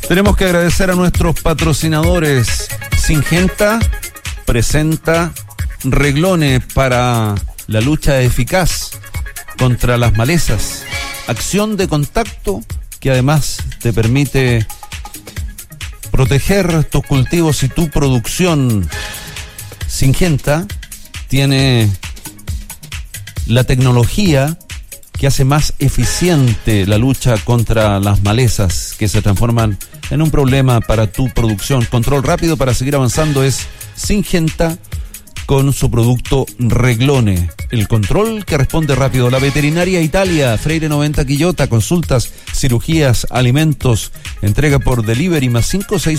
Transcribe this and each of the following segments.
Tenemos que agradecer a nuestros patrocinadores. Syngenta presenta reglones para la lucha eficaz contra las malezas. Acción de contacto que además te permite proteger tus cultivos y tu producción. Syngenta tiene la tecnología que hace más eficiente la lucha contra las malezas que se transforman en un problema para tu producción. Control rápido para seguir avanzando es Syngenta con su producto Reglone. El control que responde rápido. La Veterinaria Italia, Freire 90 Quillota, consultas, cirugías, alimentos, entrega por delivery más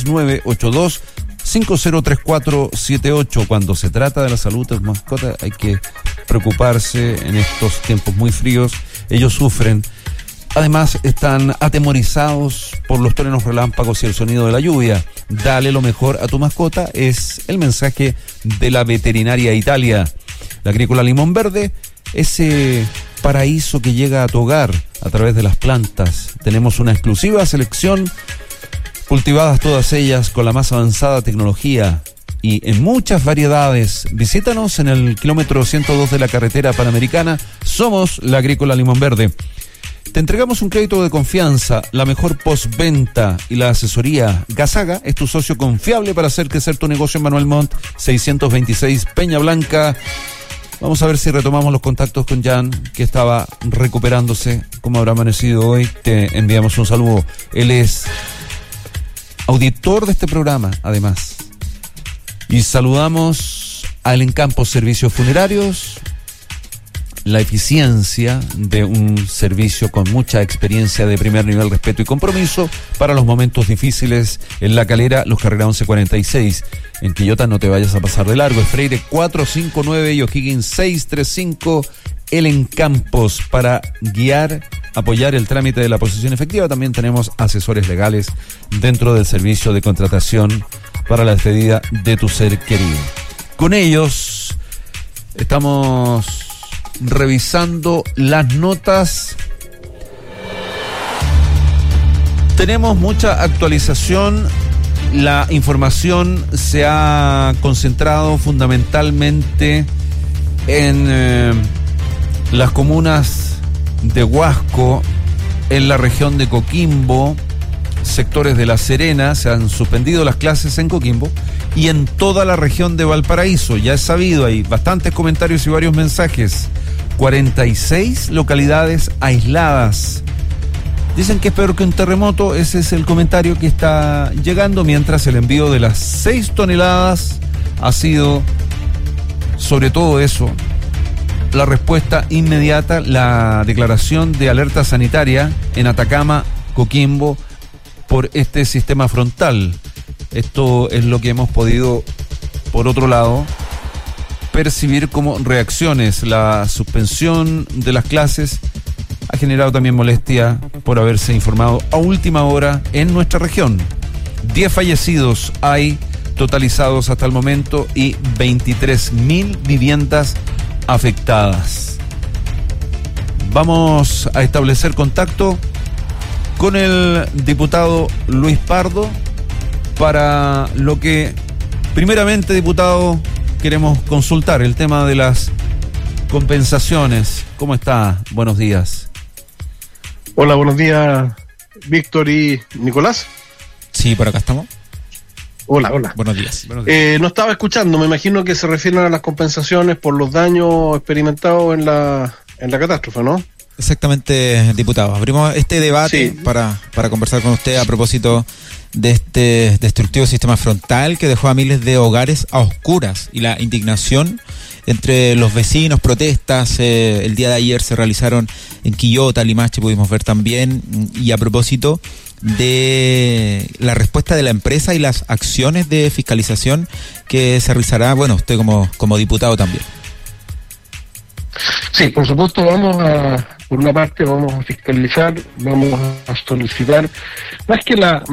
569-82-503478. Cuando se trata de la salud de las mascotas hay que preocuparse en estos tiempos muy fríos. Ellos sufren. Además están atemorizados por los truenos, relámpagos y el sonido de la lluvia. Dale lo mejor a tu mascota es el mensaje de la Veterinaria Italia. La Agrícola Limón Verde, ese paraíso que llega a tu hogar a través de las plantas. Tenemos una exclusiva selección, cultivadas todas ellas con la más avanzada tecnología y en muchas variedades. Visítanos en el kilómetro 102 de la carretera Panamericana. Somos la Agrícola Limón Verde. Te entregamos un crédito de confianza, la mejor postventa y la asesoría. Gazaga es tu socio confiable para hacer crecer tu negocio en Manuel Montt, 626 Peña Blanca. Vamos a ver si retomamos los contactos con Jan, que estaba recuperándose. ¿Cómo habrá amanecido hoy? Te enviamos un saludo. Él es auditor de este programa, además. Y saludamos al Encampo Servicios Funerarios. La eficiencia de un servicio con mucha experiencia de primer nivel, respeto y compromiso para los momentos difíciles. En La Calera, Los Carrera 1146. En Quillota no te vayas a pasar de largo. Es Freire 459 y O'Higgins 635. El Encampos para guiar, apoyar el trámite de la posesión efectiva. También tenemos asesores legales dentro del servicio de contratación para la despedida de tu ser querido. Con ellos estamos revisando las notas. Tenemos mucha actualización. La información se ha concentrado fundamentalmente en las comunas de Huasco, en la región de Coquimbo, sectores de La Serena. Se han suspendido las clases en Coquimbo y en toda la región de Valparaíso. Ya es sabido, hay bastantes comentarios y varios mensajes. 46 localidades aisladas. Dicen que es peor que un terremoto. Ese es el comentario que está llegando, mientras el envío de las 6 toneladas ha sido, sobre todo eso, la respuesta inmediata, la declaración de alerta sanitaria en Atacama, Coquimbo, por este sistema frontal. Esto es lo que hemos podido, por otro lado, percibir como reacciones. La suspensión de las clases ha generado también molestia por haberse informado a última hora en nuestra región. 10 fallecidos hay totalizados hasta el momento y 23.000 viviendas afectadas. Vamos a establecer contacto con el diputado Luis Pardo para lo que, primeramente, diputado, queremos consultar el tema de las compensaciones. ¿Cómo está? Buenos días. Hola, buenos días, Víctor y Nicolás. Sí, por acá estamos. Hola. Buenos días. No estaba escuchando, me imagino que se refieren a las compensaciones por los daños experimentados en la catástrofe, ¿no? Exactamente, diputado. Abrimos este debate para conversar con usted a propósito de este destructivo sistema frontal que dejó a miles de hogares a oscuras y la indignación entre los vecinos, protestas. El día de ayer se realizaron en Quillota, Limache, pudimos ver también. Y a propósito de la respuesta de la empresa y las acciones de fiscalización que se realizará, bueno, usted como diputado también. Sí, por supuesto, por una parte vamos a fiscalizar, vamos a solicitar, más que